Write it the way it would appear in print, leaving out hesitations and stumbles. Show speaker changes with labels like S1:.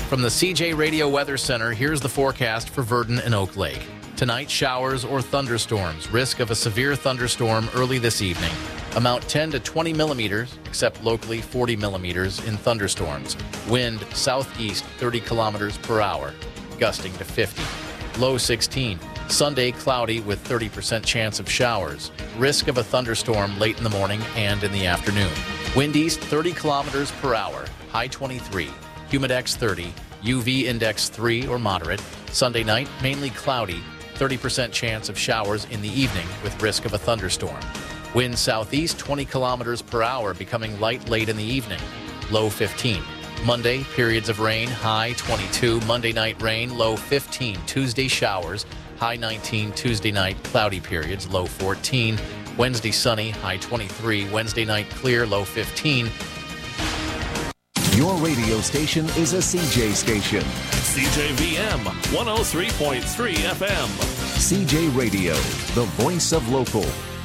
S1: From the CJ Radio Weather Center, here's the forecast for Verdon and Oak Lake. Tonight, showers or thunderstorms. Risk of a severe thunderstorm early this evening. Amount 10 to 20 millimeters, except locally 40 millimeters in thunderstorms. Wind southeast 30 kilometers per hour, gusting to 50. Low 16. Sunday, cloudy with 30% chance of showers. Risk of a thunderstorm late in the morning and in the afternoon. Wind east 30 kilometers per hour, high 23. Humidex 30, UV index 3 or moderate. Sunday night, mainly cloudy, 30% chance of showers in the evening with risk of a thunderstorm. Wind southeast 20 kilometers per hour, becoming light late in the evening, low 15. Monday, periods of rain, high 22. Monday night rain, low 15. Tuesday showers, high 19. Tuesday night cloudy periods, low 14. Wednesday sunny, high 23. Wednesday night clear, low 15.
S2: Your radio station is a CJ station.
S3: CJVM 103.3 FM.
S2: CJ Radio, the voice of local.